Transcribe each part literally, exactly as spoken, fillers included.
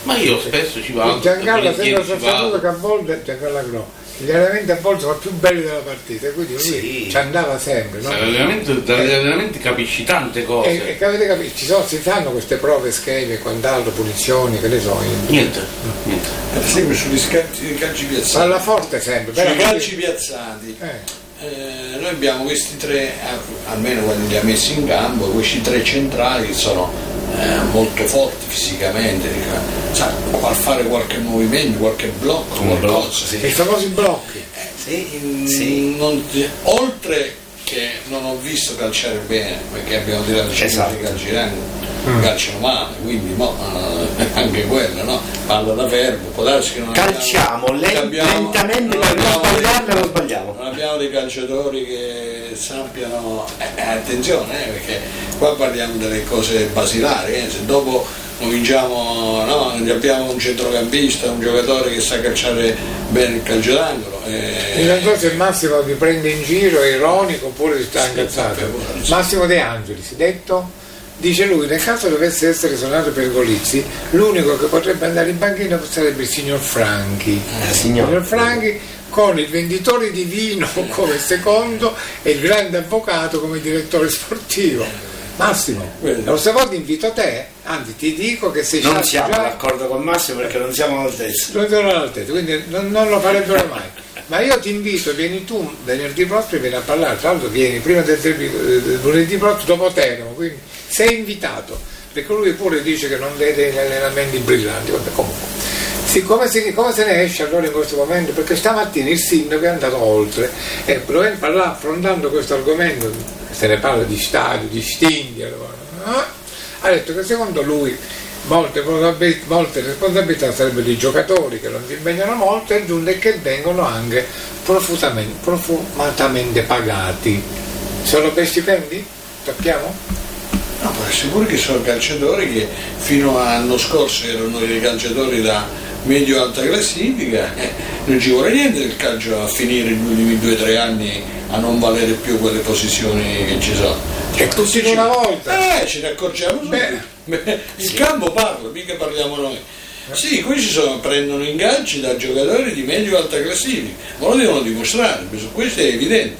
Ma io spesso ci vado. Giancarlo sempre saputo che a volte Giancarlo no. Gli allenamenti a volte sono più belli della partita, quindi lui sì. Ci andava sempre. No? Dagli allenamenti capisci tante cose. E, e avete capito, ci sono, si fanno queste prove, schemi e quant'altro, punizioni, che ne so. Niente, no. niente. Per esempio sugli scalci, calci piazzati. Parla forte sempre. Sui calci piazzati. Eh. Eh, noi abbiamo questi tre, almeno quelli li ha messi in campo, questi tre centrali che sono eh, molto forti fisicamente, sa, fare qualche movimento, qualche blocco, qualcosa. Sì. I famosi blocchi. Eh, sì, sì. Non, oltre che non ho visto calciare bene, perché abbiamo tirato esatto. calci d'angolo, mm. calciano male, quindi mo, uh, anche quello, no? Palla da fermo, può darsi che non calciamo abbiamo, abbiamo, lentamente per non sbagliarne lo sbagliamo. Non abbiamo dei calciatori che sappiano, eh, attenzione, eh, perché qua parliamo delle cose basilari, eh, se dopo cominciamo, no, abbiamo un centrocampista, un giocatore che sa calciare bene il calcio d'angolo. Eh, non so se Massimo vi prende in giro, è ironico oppure si sta sì, incazzato. Sì. Massimo De Angelis, detto, dice lui, nel caso dovesse essere suonato per Golizzi, l'unico che potrebbe andare in panchina sarebbe il signor Franchi. Eh, signor. signor Franchi con il venditore di vino come secondo e il grande avvocato come direttore sportivo. Massimo, lo se ti invito te, anzi ti dico che se non siamo già, d'accordo con Massimo perché non siamo all'altezza. Non siamo all'altezza, quindi non, non lo farebbero mai. Ma io ti invito, vieni tu venerdì prossimo e vieni a parlare, tra l'altro vieni prima del, del lunedì prossimo dopo Teramo, quindi sei invitato, perché lui pure dice che non vede gli allenamenti brillanti, vabbè, comunque. Sì, come, si, come se ne esce allora in questo momento? Perché stamattina il sindaco è andato oltre e parlando, affrontando questo argomento, se ne parla di stadio, di stinchi, allora, ha detto che secondo lui molte, molte responsabilità sarebbero dei giocatori che non si impegnano molto e aggiunge che vengono anche profusamente, profumatamente pagati. Sono per stipendi? Tocchiamo? No, ma è sicuro che sono calciatori che fino all'anno scorso erano dei calciatori da medio-alta classifica, eh, non ci vuole niente del calcio a finire gli ultimi due o tre anni a non valere più quelle posizioni che ci sono. E tutti in una volta? Eh, ce ne accorgiamo subito. Il sì. campo parla, mica parliamo noi. Sì, questi sono, prendono ingaggi da giocatori di medio-alta classifica, ma lo devono dimostrare, su questo è evidente.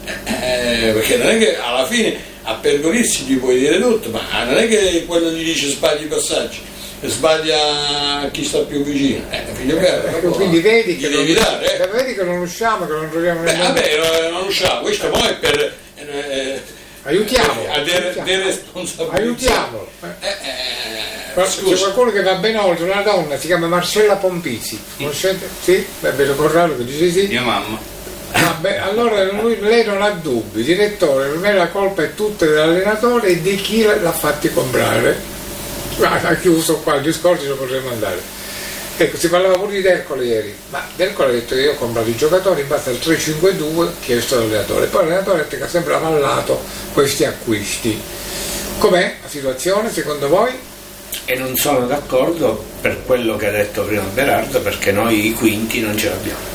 Eh, perché non è che alla fine a Pergolizzi gli puoi dire tutto, ma non è che quello gli dice sbagli i passaggi, sbaglia chi sta più vicino, eh, figlio caro, ecco, quindi vedi che, non, dare, eh. vedi che non usciamo, che non troviamo Beh, vabbè, non usciamo, questo poi è per eh, aiutiamo, a de- deresponsabilizzare. Aiutiamolo. Eh, eh, c'è qualcuno che va ben oltre, una donna, si chiama Marcella Pompisi, conoscete? Sì? Beh, Corrado che dice sì. Mia mamma. Vabbè, allora lui, lei non ha dubbi, direttore, per me la colpa è tutta dell'allenatore e di chi l'ha fatti comprare. Ha chiuso qua il discorso, lo potremmo andare. Ecco, si parlava pure di D'Ercole ieri, ma D'Ercole ha detto che io ho comprato i giocatori in base al tre cinque due chiesto dall'allenatore, poi l'allenatore ha detto che ha sempre avallato questi acquisti. Com'è la situazione secondo voi? E non sono d'accordo per quello che ha detto prima Berardo, perché noi i quinti non ce l'abbiamo.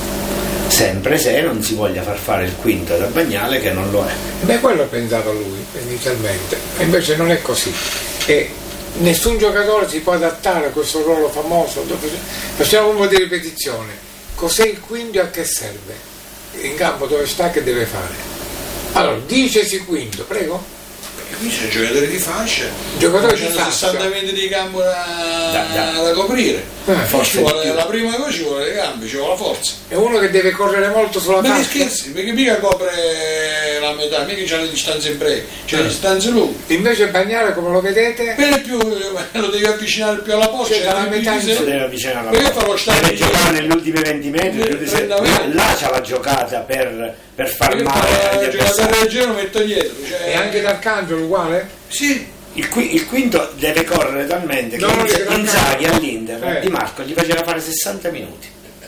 Sempre se non si voglia far fare il quinto da Bagnale, che non lo è. Beh, quello ha pensato lui inizialmente, e invece non è così. E nessun giocatore si può adattare a questo ruolo famoso. Facciamo un po' di ripetizione. Cos'è il quinto e a che serve? In campo dove sta, che deve fare? Allora, dicesi quinto, prego. Qui c'è giocatori di fascia, giocatori di fascia, sessanta metri di campo da, da, da. da coprire. Eh, forse vuole, la prima cosa ci vuole le gambe, ci vuole la forza. È uno che deve correre molto sulla fascia. Ma fascia. che scherzi, perché mica copre la metà, mica c'ha le distanze brevi, c'è eh. le distanze lunghe. Invece Bagnale, come lo vedete? Per più lo devi avvicinare più alla porta, cioè, dalla metà in si deve avvicinare alla porta. Farlo stare deve giocare negli ultimi venti metri, se... là c'ha la giocata per, per far perché male agli avversari. Il giro metto dietro. Cioè... E anche D'Arcangelo uguale? Sì. Il, qui, il quinto deve correre talmente che no, Inzaghi all'Inter eh. Di Marco gli faceva fare sessanta minuti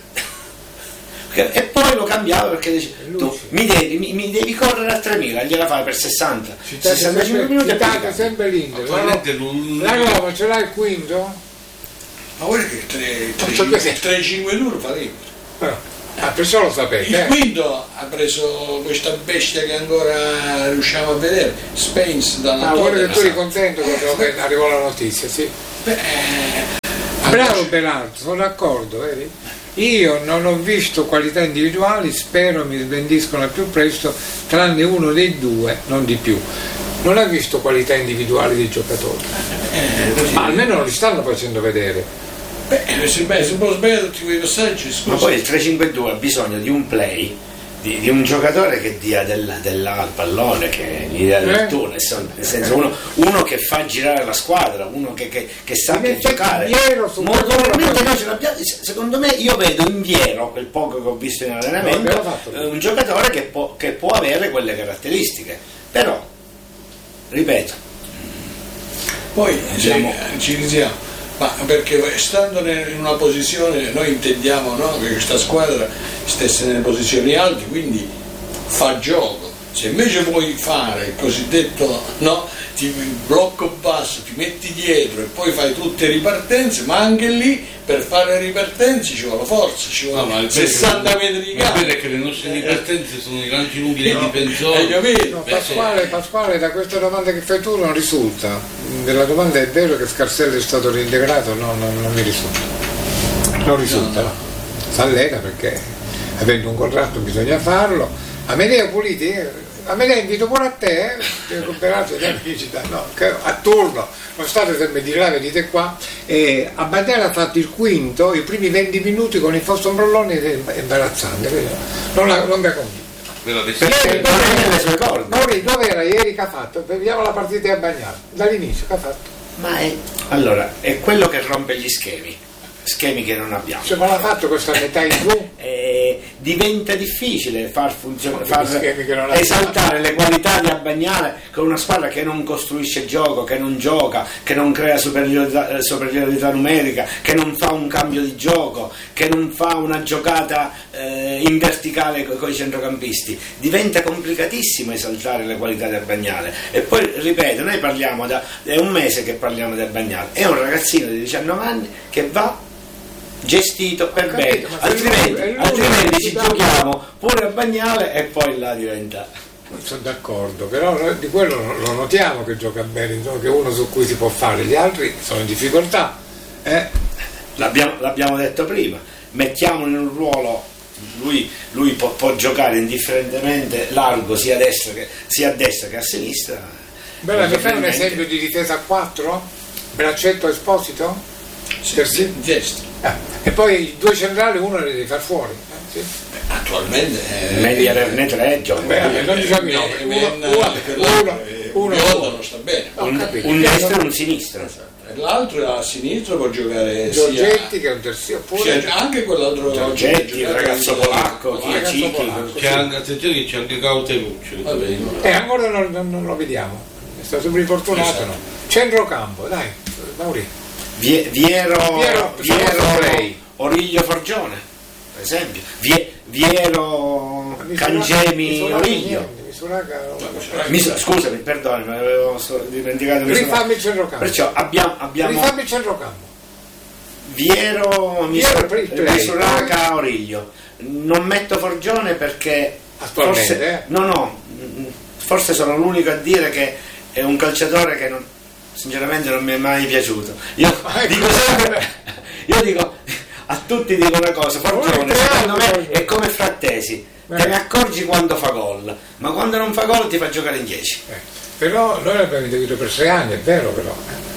e poi lo cambiava perché dice, tu mi devi, mi, mi devi correre a tremila, gliela fai per sessanta sessantacinque minuti e poi sempre l'Inter. La Roma ce l'ha il quinto? Ma guarda che il tre cinque due lo fa l'Inter. Ah, perciò lo sapete. Il quinto ha preso questa bestia che ancora riusciamo a vedere, Spence da ah, guarda che tu eri contento quando eh, arrivò la notizia, sì. Beh, Bravo Berardo, sono d'accordo, vedi? Io non ho visto qualità individuali, spero mi svendiscono al più presto, tranne uno dei due, non di più. Non ha visto qualità individuali dei giocatori, Eh, ma almeno non li stanno facendo vedere. Beh, se beh, se un po' sbagliato tutti quei passaggi, scusa. Ma poi il tre cinque due ha bisogno di un play, di, di un giocatore che dia della, della al pallone, che gli dia del Eh? turno, nel senso uno, uno che fa girare la squadra, uno che, che, che sa In che effetti giocare. Viero su Molto questo probabilmente lo- noi ce l'abbiamo- secondo me io vedo in Viero, quel poco che ho visto in allenamento, Lo abbiamo fatto. eh, un giocatore che può, che può avere quelle caratteristiche, però ripeto, Poi Diciamo- se- ci diciamo, ma perché stando ne- in una posizione, noi intendiamo, no, che questa squadra stesse nelle posizioni alte, quindi fa gioco. Se invece vuoi fare il cosiddetto, no, ti blocco basso, ti metti dietro e poi fai tutte ripartenze, ma anche lì per fare le ripartenze ci vuole forza, ci No, ma vuole il bello- sessanta metri di il campo. bello è che le nostre ripartenze sono i lanci lunghi dei difensori. Hai capito? No, Beh, Pasquale, Pasquale, da questa domanda che fai tu non risulta. Della domanda è vero che Scarselli è stato reintegrato? No, no, non mi risulta. Non risulta, no. S'allena perché avendo un contratto bisogna farlo. Amedeo Puliti, eh, Amedeo invito pure a te, eh, Peraltro gli amici da- no, che a turno, non state sempre di là, venite qua. E a Bagnale ha fatto il quinto, i primi venti minuti con il fostombrellone è imbarazzante, quindi non, la, non mi ha convinto. Ve la destra- perché Ieri, non è nelle sue corde. Mauri, dove era ieri che ha fatto? Vediamo la partita a Bagnale, dall'inizio che ha fatto. Ma è, allora, è quello che rompe gli schemi, schemi che non abbiamo. Cioè, ma l'ha fatto questa metà in su? Eh, diventa difficile far funzionare, Sono far schemi che non ha- esaltare le qualità di Abbagnale con una squadra che non costruisce gioco, che non gioca, che non crea superiorità, eh, superiorità numerica, che non fa un cambio di gioco, che non fa una giocata eh, in verticale con i centrocampisti. Diventa complicatissimo esaltare le qualità di Abbagnale. E poi ripeto, noi parliamo da è un mese che parliamo di Abbagnale, è un ragazzino di diciannove anni che va gestito per Ho capito, bene, ma se altrimenti, lui- è lui altrimenti che ci ci dà- giochiamo pure a Bagnale e poi là diventa. Sono d'accordo, però noi di quello lo lo notiamo che gioca bene, insomma, che è uno su cui si può fare, gli altri sono in difficoltà. Eh? L'abbiamo, l'abbiamo detto prima, mettiamolo in un ruolo, lui, lui può, può giocare indifferentemente largo sia a destra che, sia a destra che a sinistra. Bella, mi fai un Probabilmente- esempio di difesa a quattro? Braccetto Esposito? Sì, Per sì. in destra. Ah, e poi i due centrali uno li devi far fuori. eh, sì. Attualmente eh, Meglio averne tre giochi. Beh, non diciamo i nomi, uno, uno, uno, uno, Biondo uno. non sta bene. Ho un, capito. un destro e un sinistro. E l'altro a sinistra può giocare Giorgetti sia, che è un terzino, sia oppure anche quell'altro Giorgetti, il giocatore ragazzo che- polacco, polacco. chi è ragazzo Cicchi. polacco. C'è anche, attenzione che c'è anche Cautelucci. Va bene. E ancora non, non- non lo vediamo, è stato infortunato. Esatto. No? Centrocampo, dai, Mauri. Vie- Viero, Viero, Viero Play. Origlio Forgione, per esempio. Vie- Viero Cangemi Origlio. Mi so- scusami, perdoni, mi avevo so- dimenticato. mi sono- Rifammi il centrocampo. Perciò abbiamo, abbiamo Rifammi il centrocampo. Viero, Viero per il play. Misuraca, Origlio. Non metto Forgione perché Attualmente, forse, eh? no, no, mm, forse sono l'unico a dire che è un calciatore che non, sinceramente non mi è mai piaciuto. Io Ah, ecco. dico sempre, io dico a tutti dico una cosa, Forgione secondo me è come Frattesi, te ne accorgi quando fa gol, ma quando non fa gol ti fa giocare in dieci. Eh, però noi l'abbiamo indeguito per sei anni, è vero però.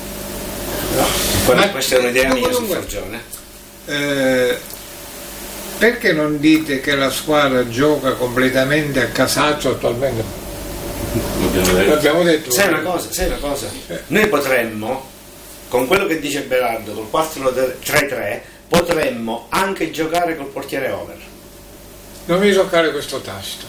Quella- Ma- questa è un'idea mia su comunque- Forgione. Eh, perché non dite che la squadra gioca completamente a casaccio attualmente? L'abbiamo detto. L'abbiamo detto. Sai una cosa, sai una cosa? Noi potremmo, con quello che dice Berardo, col quattro tre tre, potremmo anche giocare col portiere over. Non mi toccare questo tasto.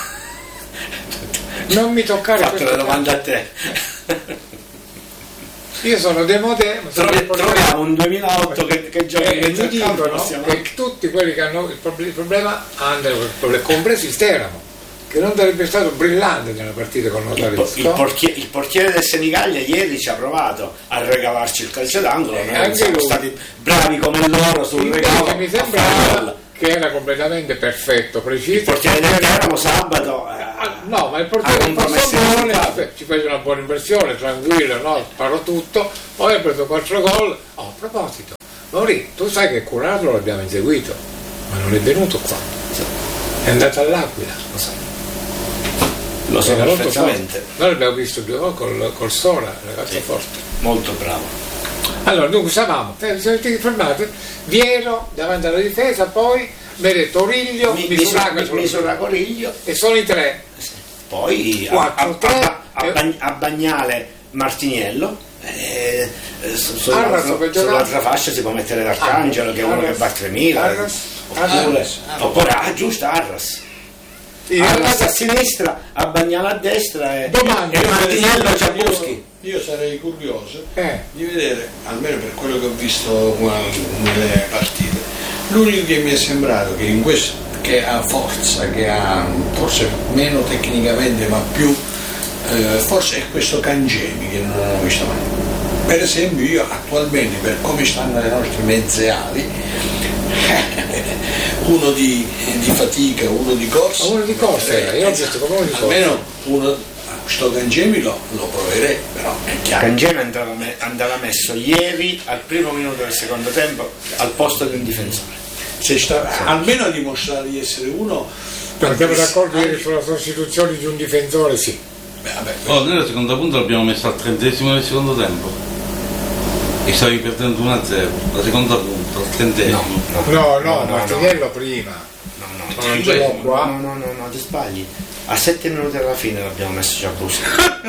Non mi toccare Ho fatto questo la domanda tasto. a te. Io sono demodè, ma sono Trovi- il portiere- troviamo un duemilaotto che, che gioca E, in e mezzo mi al campo, dicono possiamo- che tutti quelli che hanno il prob- il problema hanno compresi Steramo, che non sarebbe stato brillante nella partita con il, po- il Notaresco. portiere, il portiere del Senigallia ieri ci ha provato a regalarci il calcio d'angolo, Eh, noi anche siamo lui. stati bravi come loro sul Invece regalo mi a sembrava farlo. che era completamente perfetto, preciso. Il portiere del Teramo sabato eh, Ah, no, ma il ha portiere del compromesso il Fossolone risultato. ci fece una buona impressione, tranquillo, no? Sparo tutto, poi ha preso quattro gol. Oh, a proposito, Mauri, tu sai che Curarlo l'abbiamo inseguito, ma non è venuto qua, è andato all'Aquila, Lo so. Lo so era molto perfettamente. forte. Noi l'abbiamo visto due volte col, col Sora, ragazzo Sì. forte. Molto bravo. Allora, dunque stavamo, eh, siete fermati, Viero davanti alla difesa, poi vede Toriglio, Mi- Misuraga, Misura- solo- Misura Coriglio. e sono i tre. Poi a, Quattro, a- tre, a- a e- Bagn- a Bagnale Martiniello. eh, eh, su- sulla- Arras, su- per sull'altra fascia si può mettere l'Arcangelo, che è uno che Arras, va a tremila. Arras, Oppure, Arras, Arras. oppure ah, giusto, Arras. Sì, Arras a sinistra, a Bagnale a destra e, Domani. e Martiniello Ciabuschi. Io, io sarei curioso Eh. di vedere, almeno per quello che ho visto qua nelle partite, l'unico che mi è sembrato che in questo, che ha forza, che ha forse meno tecnicamente ma più eh, forse è questo Cangemi che non ho visto mai. Per esempio io attualmente, per come stanno le nostre mezze ali, uno di, di fatica, uno di corsa, Uno di corsa era, io ho visto come uno di corsa. almeno uno, sto Cangemi lo, lo proverei, però è chiaro. Cangemi andava, me- andava messo ieri al primo minuto del secondo tempo al posto di un difensore. Se sta, almeno a dimostrare di essere uno. Andiamo d'accordo ieri sulla sostituzione di un difensore, sì. Beh, vabbè, Oh, noi la seconda punta l'abbiamo messa al trentesimo del secondo tempo e stavi perdendo uno a zero, la seconda punta, al trentesimo. No, no, No, no, Martiniello prima. No, no, Ma non ce l'ho qua. no, no, no, no, ti sbagli. A sette minuti alla fine l'abbiamo messo Ciabuschi.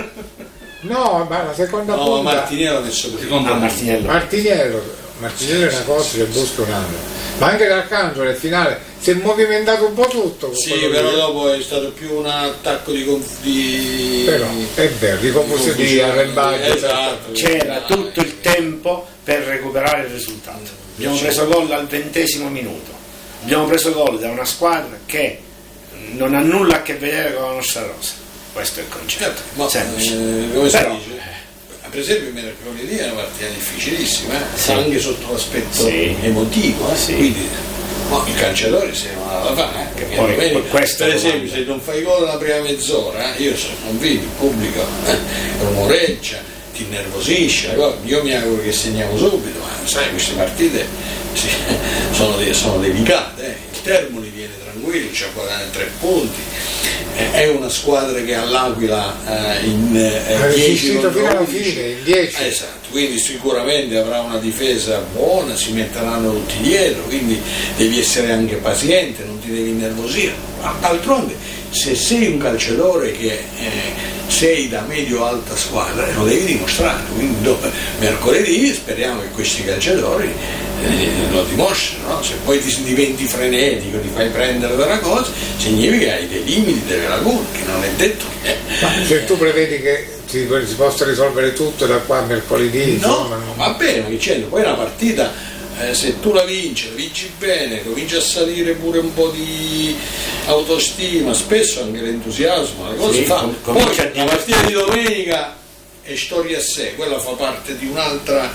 No, ma la seconda no, punta. Martiniello ha messo prima. Seconda Ah, punta. Martiniello. Martiniello, Martiniello è una cosa, il Busco un altro. Ma anche l'Arcangelo nel finale si è movimentato un po' tutto. con Sì, quello però lì. dopo è stato più un attacco di, conf- di... Però è vero, di confusione, di confusione, arrembaggio. esatto. C'era tutto il tempo per recuperare il risultato. Abbiamo preso gol al ventesimo minuto. Abbiamo preso gol da una squadra che non ha nulla a che vedere con la nostra rosa. Questo è il concetto. Certo, ma Semplice. eh, come si Però, dice? Per esempio mercoledì è una partita difficilissima, eh? Sì. Anche sotto l'aspetto Sì. emotivo, eh? Sì. Quindi no, i calciatori se non alla fare, eh? Che Poi- domenica, poi questa per è la esempio domanda. se non fai gol nella prima mezz'ora, eh? Io se non vivo, il pubblico eh? rumoreggia, ti innervosisce, io mi auguro che segniamo subito, ma sai queste partite sì, sono, de- sono delicate, eh? Il Termoli viene tranquillo, c'ha tre punti, eh, è una squadra che all'Aquila eh, in eh, Ha dieci resistito contro fino alla undici. fine, in dieci. Esatto, quindi sicuramente avrà una difesa buona, si metteranno tutti dietro, quindi devi essere anche paziente, non ti devi innervosire. Ma d'altronde, se sei un calciatore che eh, sei da medio-alta squadra, lo devi dimostrare. Quindi dopo, mercoledì speriamo che questi calciatori eh, lo dimostrino. No? Se poi ti diventi frenetico, ti fai prendere da una cosa, significa che hai dei limiti, delle lacune, che non è detto che... Ma se tu prevedi che si, si possa risolvere tutto da qua a mercoledì, insomma, No, non- va bene, ma che c'è? Poi una partita, eh, se tu la vinci, la vinci bene, comincia a salire pure un po' di autostima, spesso anche l'entusiasmo, le cose Sì, fa. com- Poi comincia a la partita di domenica è storia a sé, quella fa parte di un'altra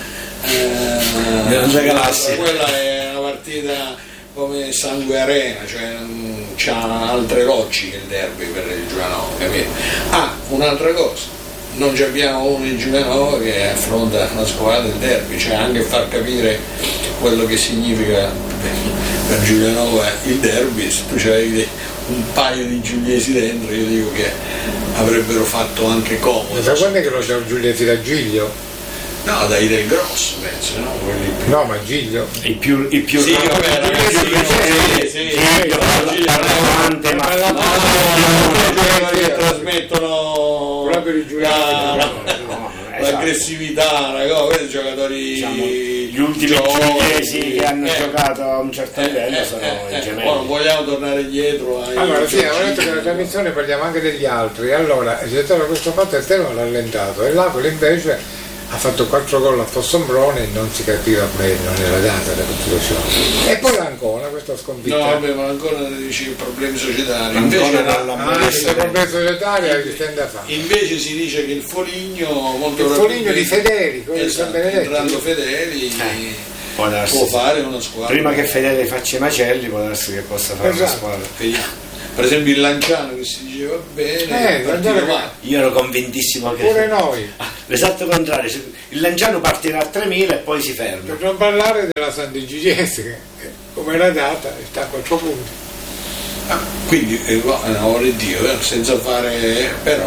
eh, Di un'altra galassia. quella è una partita come Sangue Arena, cioè mm, c'ha altre rocce che il derby per il Giulianova, capito? Ah, un'altra cosa, non ci abbiamo uno in Giulianova che affronta una squadra del derby, cioè anche far capire quello che significa per Giulianova il derby. Se tu c'avevi un paio di giuliesi dentro, io dico che avrebbero fatto anche comodo. da quando è che lo c'è Giulieti da Giglio? No, dai del grosso, penso, no? Quelli più... No, ma Giglio. I più, i più Sì, vabbè, ragazzi, i più sì, sì, Giglio, sì, Parlavante, ma Parla- No, no, no, che trasmettono Proprio i giuliani. la- no, esatto. l'aggressività, ragazzi, questi giocatori Diciamo, gli ultimi giovani, giuliesi che hanno eh, giocato a un certo eh, livello eh, sono eh, i eh, ora gemelli. vogliamo tornare dietro ai Allora sì, Giorgini. avevo detto che nella trasmissione parliamo anche degli altri, allora c'è stato questo fatto il Teramo l'ha rallentato e l'Aquila invece ha fatto quattro gol a Fossombrone e non si capiva bene, non era data la situazione. E poi l'Ancona, questa sconfitta. No, vabbè, ma ancora dici problemi societari. Ancora Invece, non l'ha- Ah, questo complesso societario che stende a fare. invece si dice che il Foligno molto Il Foligno probabilmente- di Fedeli, quello di San esatto, Benedetto. entrando Fedeli Eh, può darsi, può sì. fare una squadra. Prima che Fedele faccia i macelli può darsi che possa fare una Esatto. squadra. Vediamo. per esempio il Lanciano che si diceva bene, Eh, il partito Lanciano- va. Io ero convintissimo che Pure noi. l'esatto contrario, il Lanciano partirà a tremila e poi si ferma. Per non parlare della Sant'Egidiese che, che come era data sta a quattro punti. Ah, quindi eh, va, eh, amore Dio, eh, senza fare però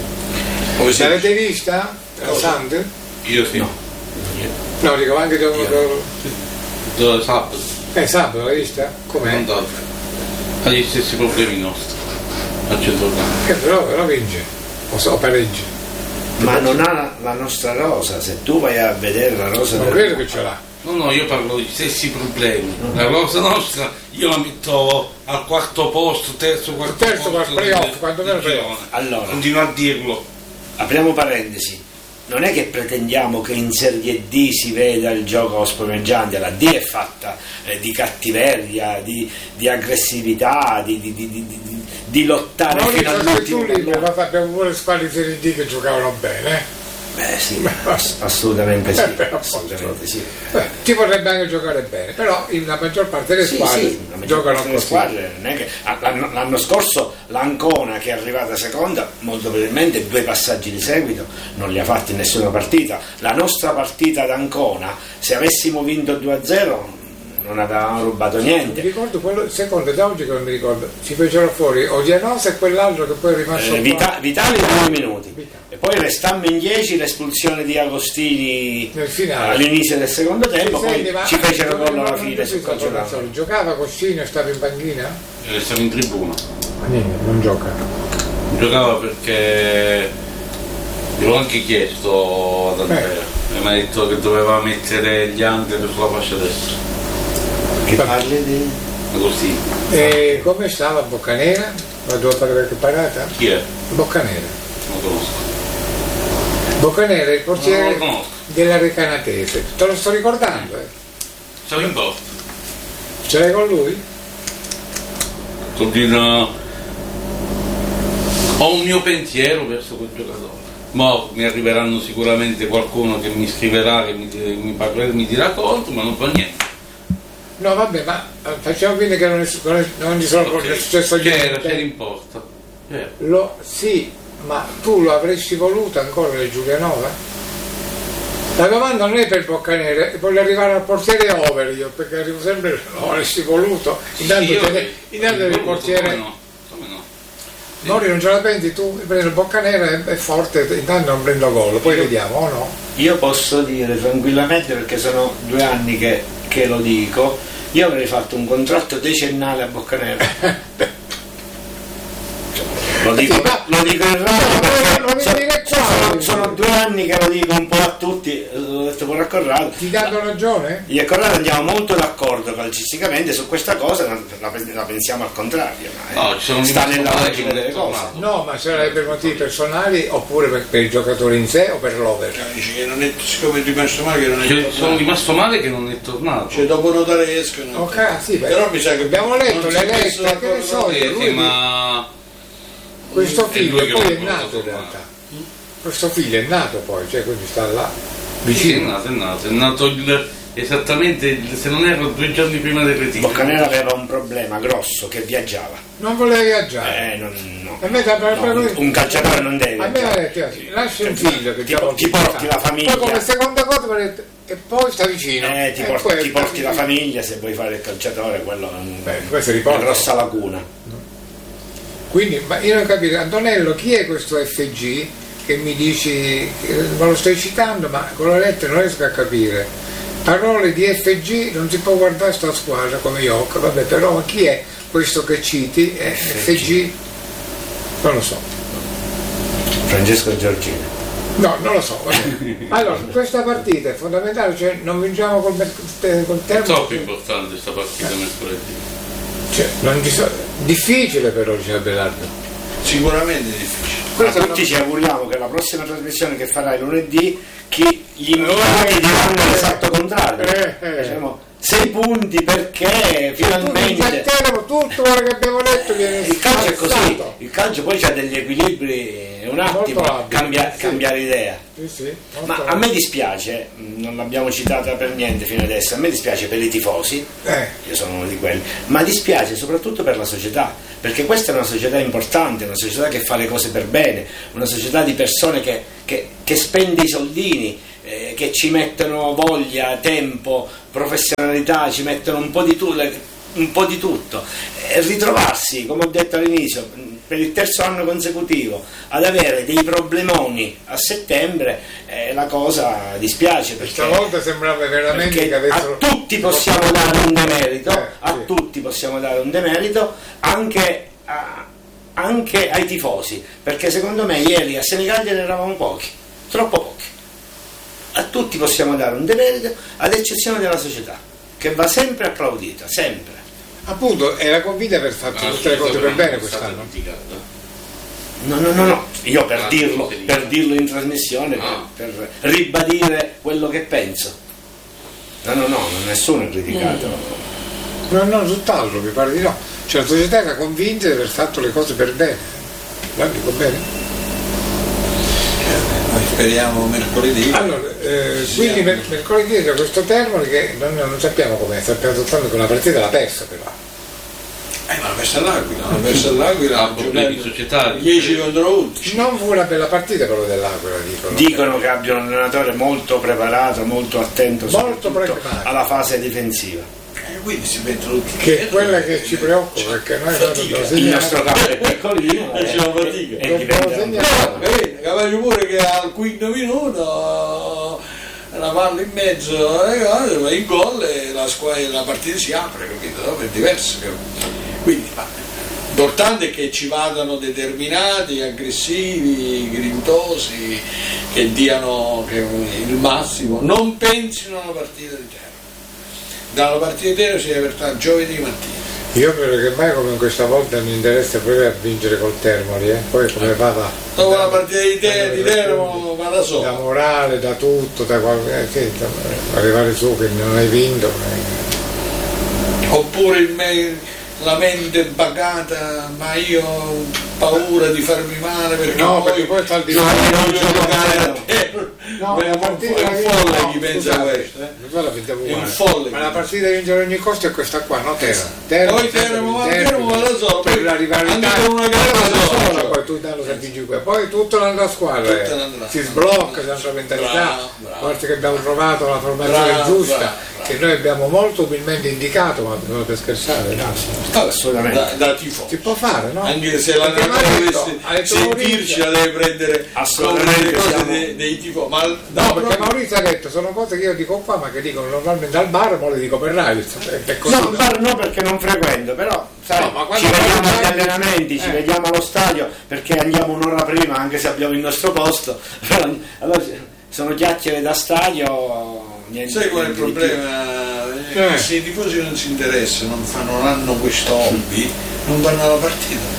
come si L'avete vista? La Cosa? Sant? Io sì. No. No, dico anche dopo. Io. Dove sabato? Eh, sabato l'hai vista? Com'è? Non dato. Ha gli stessi problemi nostri. A centrocampo. Che però, però vince. O so, pareggia. Ma non ha la, la nostra rosa, se tu vai a vedere la rosa Non del- credo che ce l'ha. No, no, io parlo degli stessi problemi. La rosa nostra io la metto al quarto posto, terzo, quarto Terzo, posto. playoff, del- quando del meno playoff. girone. Allora. Continuo a dirlo. Apriamo parentesi, non è che pretendiamo che in Serie D si veda il gioco spumeggiante, la D è fatta eh, di cattiveria, di, di aggressività, di, di, di, di, di- di lottare Ma fino io all'ultimo. tu lì ma abbiamo pure squadre di Serie D che giocavano bene. Eh? Beh sì, ass- assolutamente sì, Eh, beh, assolutamente sì. Eh, ci vorrebbe anche giocare bene, però in la maggior parte delle Sì, squadre sì, la maggior giocano parte delle così. squadre non è che ah, l'anno, l'anno scorso l'Ancona che è arrivata seconda molto probabilmente due passaggi di seguito non li ha fatti in nessuna partita. La nostra partita ad Ancona, se avessimo vinto due a zero non avevamo rubato Mi niente. ricordo quello, il secondo, da oggi che non mi ricordo, ci fecero fuori Odianosa e quell'altro che poi è rimasto Eh, qua. Vita- Vitali due minuti Vitali. e poi restammo in dieci, l'espulsione di Agostini Nel finale. all'inizio del secondo tempo, Senti, poi ma- ci fecero non- gol non- alla non fine sul capito, calcio d'angolo. Corazzolo. Giocava Costino e stava in panchina? E siamo in tribuna. Ma niente, non gioca. Giocava perché gliel'ho anche chiesto ad Andrea e mi ha detto che doveva mettere gli under sulla fascia destra. Che parli di... Così. E come stava Boccanera? La tua par- parata? Chi è? Boccanera. Non lo conosco. Boccanera è il Non portiere lo conosco. della Recanatese. Te lo sto ricordando, eh. Siamo in porta. Ce l'hai con lui? Continua. Ho un mio pensiero verso quel giocatore. Mo mi arriveranno sicuramente qualcuno che mi scriverà, che mi, mi, parlerà, mi dirà contro, ma non fa niente. No, vabbè, ma eh, facciamo finta che non, è, non, è, non ci sono Ok. è successo Chi era? niente. C'era in porta. C'era. Lo, sì, ma tu lo avresti voluto ancora nel Giulianova? La domanda non è per Boccanera, voglio arrivare al portiere over io, perché arrivo sempre, lo avresti voluto. Intanto, Sì, te ne- io- intanto io il voluto, portiere. Come no? Come no? Mori non ce la prendi tu, prendi il Boccanera, è, è forte, intanto non prendo gol, poi vediamo o no? Io posso dire tranquillamente, perché sono due anni che, che lo dico, io avrei fatto un contratto decennale a Boccanera. Lo dico, lo dico in radio perché non mi sono, dire sono- qua. sono due anni che lo dico un po' a tutti, l'ho detto pure a Corrado. Ti danno ragione? Io e Corrado andiamo molto d'accordo calcisticamente su questa cosa, la, la- la pensiamo al contrario, ma No, ci sono sta rimasto nella male logica che delle non è cose. tornato. No, ma sarebbe per motivi personali oppure per, per il giocatore in sé o per l'over? Cioè, dice che non è, siccome è rimasto male che non è Cioè, tornato. sono rimasto male che non è tornato. Cioè dopo Notaresco non- Ok, sì, beh, però mi sa che abbiamo letto, non le si è messo letto, che ne so d'accordo. io, Eh, lui sì, ma questo è figlio lui che poi lo è ha nato in voluto realtà, questo figlio è nato poi, cioè quindi sta là sì, è vicino. nato, è nato, è nato il- esattamente, il- se non erro, due giorni prima del ritiro. Boccanera aveva un problema grosso, che viaggiava. Non voleva viaggiare. Eh, non, no. A me da- No, un, un calciatore non deve A me mi ha viaggiare. detto, lascia un figlio che ti, già ti porti la famiglia. Poi come seconda cosa mi ha detto, e poi sta vicino. Eh, ti, E porti, poi ti sta porti la vicino. famiglia se vuoi fare il calciatore, quello è un- Beh, questo una riporta. grossa lacuna. Quindi, ma io non capisco, Antonello, chi è questo F G che mi dici, che- me lo stai citando, ma con la lettera non riesco a capire. Parole di F G, non si può guardare sta squadra come Ioc, vabbè, però ma chi è questo che citi? Eh, F G? Non lo so. Francesco Giorgino. No, non lo so. vabbè. Allora, questa partita è fondamentale, cioè non vinciamo col, mer- col È tempo. troppo importante questa partita mercoledì. Cioè, non ci so- difficile per oggi a Belardo. Sicuramente è difficile. Ma Questo tutti non- ci auguriamo che la prossima trasmissione che farai lunedì chi gli invitati diranno l'esatto contrario. Eh, eh. Diciamo, sei punti perché finalmente tutto quello che abbiamo detto viene il calcio è così, spazzato. il calcio poi c'ha degli equilibri, un attimo cambia, sì. cambiare idea. Sì, sì, ma a me dispiace, non l'abbiamo citata per niente fino adesso, a me dispiace per i tifosi, eh. io sono uno di quelli, ma dispiace soprattutto per la società, perché questa è una società importante, una società che fa le cose per bene, una società di persone che, che, che spende i soldini, eh, che ci mettono voglia, tempo, professionalità, ci mettono un po' di tutto, un po' di tutto. E ritrovarsi, come ho detto all'inizio, per il terzo anno consecutivo ad avere dei problemoni a settembre, eh, la cosa dispiace, perché stavolta sembrava veramente che avessero... a tutti possiamo dare un demerito, eh, a sì. tutti possiamo dare un demerito, anche, a, anche ai tifosi, perché secondo me ieri a Senigallia ne eravamo pochi, troppo pochi. A tutti possiamo dare un demerito, ad eccezione della società, che va sempre applaudita, sempre. Appunto, era convinta per fare No, tutte le cose per bene quest'anno. quest'anno. No, no, no, no, io per Ah, dirlo, sì. per dirlo in trasmissione, Ah. per, per ribadire quello che penso. No, no, no, nessuno è criticato. No, no, tutt'altro, mi pare di no. Cioè la società era convinta di aver fatto le cose per bene. La dico bene? Noi speriamo mercoledì. Allora, eh, quindi mer- mercoledì c'è questo Termoli che non, non sappiamo com'è, sappiamo soltanto che una partita l'ha persa però. Eh, ma l'ha persa all'Aquila, l'ha persa all'Aquila, Ah, problemi societari. dieci contro undici. Non fu una bella partita quello dell'Aquila, dicono. Dicono che abbia un allenatore molto preparato, molto attento Molto soprattutto preparato. alla fase difensiva. Eh, quindi si mettono tutti Che è dietro. quella che ci preoccupa, perché noi non dobbiamo Il segnare. nostro campo è piccolino Eh, e, c'è la fatica. e Non diventa può un segnare. problema. Capite? Capace pure che al quinto minuto una palla in mezzo, eh, va in gol e la, squadra, la partita si apre, capito? No? È diverso. Capito? Quindi, ma, l'importante è che ci vadano determinati, aggressivi, grintosi, che diano che, il massimo, non pensino alla partita di terra. Dalla partita di terra si deve stare giovedì mattina. Io credo che mai come questa volta mi interessa proprio a vincere col Termoli, eh? Poi come va va. Dopo la partita di terra, di terra va da Da solo. morale, da tutto, da qualche, eh, sì, da- arrivare su che non hai vinto. eh. Oppure il me- la mente bagata, ma io ho paura di farmi male perché No, poi, perché poi sta al di giocare fuori. non giocare a terra. No, Ma è la un, partita è un che- folle no, chi pensa scusate, questo. Eh? non so la pensiamo È un uguale. folle Ma chi la pensa. partita di vincere ogni costo è questa qua, no Terra? Terra Poi terra, ma va terra, ma va da solo. per la rivalità Anche con una gara Terra da da solo. sola, poi tu danno sempre cinque, poi tutta l'altra squadra Tutta eh, l'altra. si sblocca, c'è un'altra mentalità, Bravo, bravo. forse che abbiamo trovato la formazione Bravo, giusta, bravo, bravo. che noi abbiamo molto umilmente indicato, ma non per scherzare, no? Vabbè, Assolutamente. Da, da tifo. Si può fare, no? Anche se la Perché Natale mi ha detto- dovesse ha detto sentirci Maurizio- la deve prendere Assolutamente, come le cose siamo- dei, dei tifo. Ma da No, perché proprio- Maurizio ha detto, sono cose che io dico qua, ma che dicono normalmente al bar, ma le dico per radio, è così. No, bar no, perché non frequento, però sai, No, ma quando ci vediamo vai- agli allenamenti, ci eh. vediamo allo stadio, perché andiamo un'ora prima, anche se abbiamo il nostro posto. Però, allora, sono chiacchiere da stadio, niente. Sai qual è il niente di più. problema? Eh, Eh. che se i tifosi non si interessano, non, fanno, non hanno questo hobby, non vanno alla partita.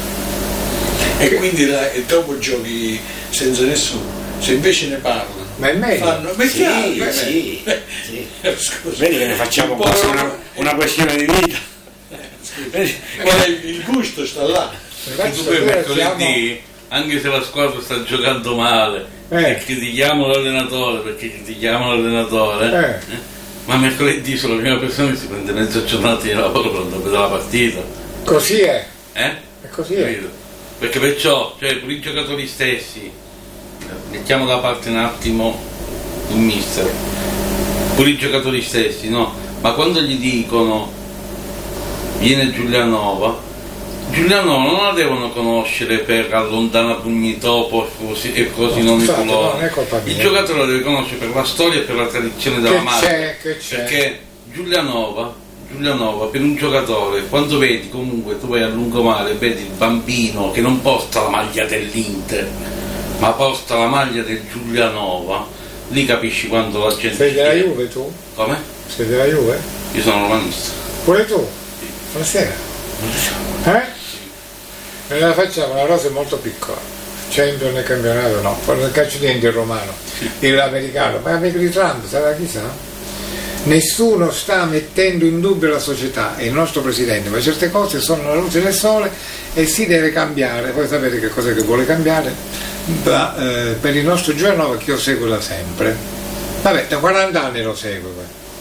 E quindi la- e dopo giochi senza nessuno. Se invece ne parlano, Ma è meglio. fanno. Ma è Sì, chiaro, beh, sì, beh, sì. eh, scusa. Vedi che ne facciamo Un po' quasi lo- una, una questione di vita. Vedi? Ma il, il gusto sta là. Che tu poi mercoledì, anche se la squadra sta giocando male, Eh. e critichiamo l'allenatore perché critichiamo l'allenatore, Eh. eh, ma mercoledì sono la prima persona che si prende mezza giornata di lavoro quando vede la partita. Così è, Eh? è così è. Capito? Perché perciò, cioè, per i giocatori stessi, mettiamo da parte un attimo il mister, pure i giocatori stessi, no? Ma quando gli dicono viene Giulianova, Giulianova non la devono conoscere per allontanare pugni topo e così, e così No, non i scusate, colori. non è colpa mia. Il giocatore la deve conoscere per la storia e per la tradizione della Che madre. c'è, che c'è. Perché Giulianova, Giulianova per un giocatore, quando vedi comunque tu vai a lungomare e vedi il bambino che non porta la maglia dell'Inter, ma porta la maglia del Giulianova, lì capisci quando la gente. Sei della ci- Juve tu? Come? Sei della Juve? Io sono romanista. Pure tu? Buonasera. Eh? Noi la facciamo, la rosa è molto piccola. Champion nel campionato no, poi nel calcio niente il romano, l'americano, ma amico di Trump, sarà chissà. Nessuno sta mettendo in dubbio la società e il nostro Presidente, ma certe cose sono la luce del sole e si deve cambiare. Voi sapete che cosa che vuole cambiare? Da, eh, per il nostro giorno, che io seguo da sempre. Vabbè, da quaranta anni lo seguo.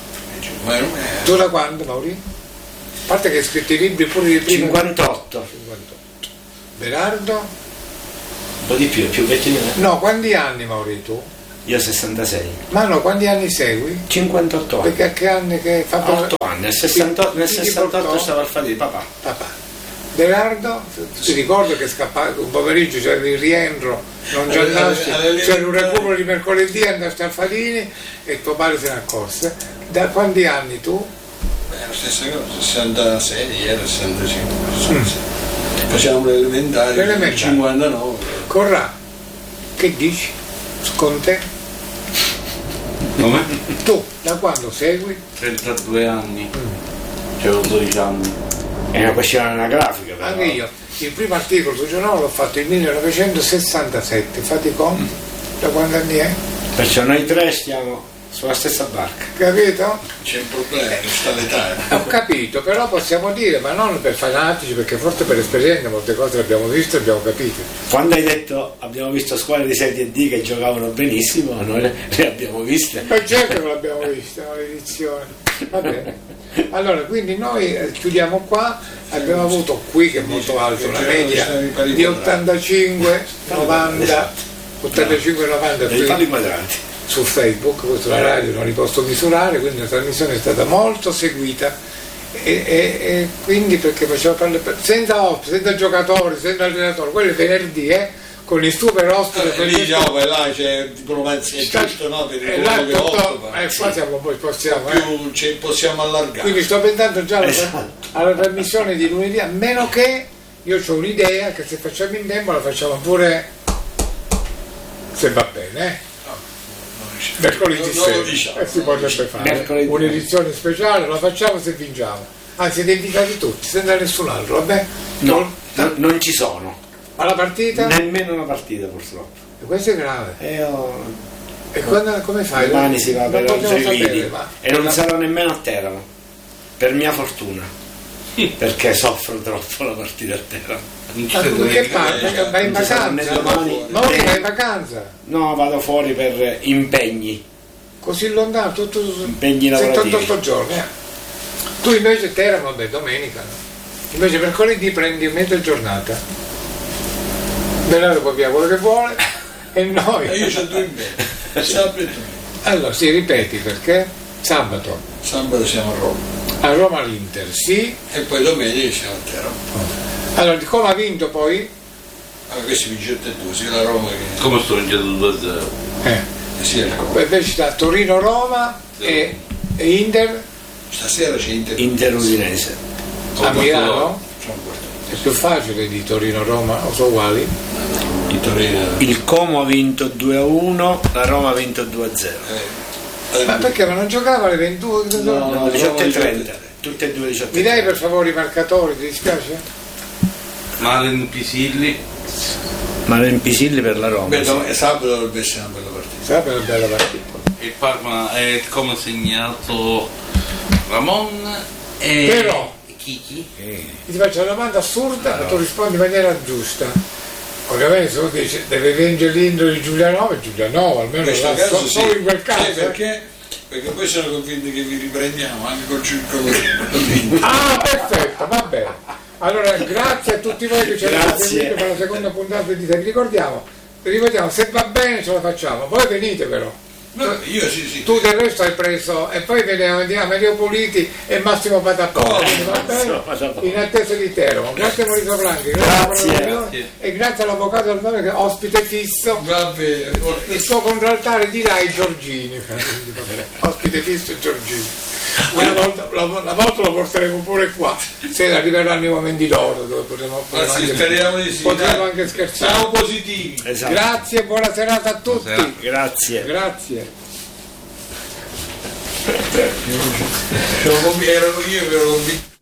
Tu da quando, Mauri? A parte che hai scritto i libri pure di prima. cinquantotto. cinquantotto. Berardo? Un po' di più, più vecchio di me. No, quanti anni, Mauri, tu? Io sessantasei. Ma no, quanti anni segui? cinquantotto anni. Perché a che anni che fa otto anni, nel sessantotto, nel Chi ti sessantotto portò? stavo al fare di papà. Papà. Berardo, ti ricordo che scappato un pomeriggio, c'era il rientro, non ci andasti, c'era un recupero di mercoledì, andasti al Fadini e tuo padre se ne accorse. Da quanti anni tu? Beh, la stessa cosa, sessantasei, era sessantacinque. Mm. Facciamo le elementari, L'elementare. cinquantanove. Corrà, che dici? Con te? Come? Tu, da quando segui? trentadue anni, c'avevo dodici anni. È una questione anagrafica, però. Anche io. Il primo articolo sul giornale l'ho fatto nel millenovecentosessantasette, fate conto? Da quanti anni è? Perciò noi tre stiamo sulla stessa barca. Capito? C'è un problema, sta l'età. Ho capito, però possiamo dire, ma non per fanatici, perché forse per esperienza molte cose le abbiamo viste e abbiamo capito. Quando hai detto abbiamo visto squadre di Serie D che giocavano benissimo, noi le, le abbiamo viste. Ma certo che l'abbiamo vista, l'edizione. Va bene. Allora, quindi noi eh, chiudiamo qua, abbiamo avuto qui, che è molto alto, una media di ottantacinque novanta, ottantacinque novanta Dei pali quadranti. su Facebook, poi sulla radio non li posso misurare, quindi la trasmissione è stata molto seguita e, e, e quindi perché faceva parlare senza ospiti, senza giocatori, senza allenatori, quello è venerdì, eh, con il super ospite. Eh, lì no, là c'è diplomazia, è giusto, no? Per e il là ruolo che tutto, occupa. eh, qua siamo poi possiamo, eh. Più ci possiamo allargare. Quindi sto pensando già alla, Esatto. alla trasmissione di lunedì, a meno che io ho un'idea che se facciamo in tempo la facciamo pure, se va bene, eh. Mercoledì Non- non sera, lo diciamo, e si non lo potrebbe diciamo. fare Mercoledì. un'edizione speciale, la facciamo se vinciamo. Anzi, siete invitati tutti, senza nessun altro, vabbè? No, no, non ci sono. Alla partita? Nemmeno una partita purtroppo. E questo è grave. E io... E quando, come fai? Domani si va Non per possiamo Oltrevidi sapere, ma- e non sarò nemmeno a Teramo, per mia fortuna, perché soffro troppo la partita a Teramo. Non ci Ma sei tu che neanche- fai? Vai in Non ci sarò né vacanza? domani, No, né- vai in vacanza? No, vado fuori per impegni, Così lontano, tutto impegni lavorativi. settantotto giorni. eh. Tu invece Teramo, beh, domenica, no? Invece mercoledì prendi mezza giornata. Bernardo può via quello che vuole e E noi. io c'ho due impegni, sabato e domenica. Allora, si ripeti perché sabato Sabato siamo a Roma a Roma l'Inter, sì. e poi domenica siamo a Teramo. Allora, come ha vinto poi? Allora, questi vince tutti e due, sia la Roma che Come sto vincendo due a zero? Eh. sia il Roma. Poi invece da Torino-Roma e, e Inter Stasera c'è Inter. Inter Udinese. a Milano. Sono quarto. È più facile di Torino-Roma, o sono uguali? Di Torino. Il Como ha vinto due a uno, la Roma ha vinto due a zero. Eh, Ma perché? Ma non giocava alle ventidue? No, no. diciotto e Roma trenta, tutte e due diciotto e Mi dai trenta. per favore i marcatori, ti dispiace? Malen Pisilli, Malen Pisilli per la Roma. Beh, sì. no, sabato dovrebbe essere una bella partita. Sarebbe una bella partita. il Parma è come segnato Ramon e Però- Kiki. Ti faccio una domanda assurda e tu rispondi in maniera giusta. Ovviamente se uno dice deve vincere l'Inter di Giulianova, Giulianova, In almeno questo là, caso so- sì. solo in quel caso. Sì, eh. perché? Perché poi sono convinto che vi riprendiamo anche col circolo. Ah, perfetto, va bene. Allora, grazie a tutti voi che ci avete Grazie. seguito per la seconda puntata di Te. Vi ricordiamo, vi ricordiamo, se va bene ce la facciamo. Voi venite però. No, io sì, sì. Tu del resto hai preso e poi vediamo Amelio Puliti e Massimo Patapone, Oh, quindi va bene? Massimo Patapone. In attesa di Teramo. Grazie a Maurizio Blanchi, grazie, Grazie. per la riunione e grazie all'avvocato Almano che è ospite fisso. Va bene. Il suo contraltare dirà i Giorgini. Ospite fisso e Giorgini. Una volta, la, la volta lo porteremo pure qua, se arriveranno i momenti d'oro dove potremo, Ma sì, anche, speriamo di sì. potremo dai. anche scherzare. Siamo positivi. Esatto. Grazie e buona serata a tutti. Buona Grazie. Grazie. Sono convinto, ero io che ero convinto.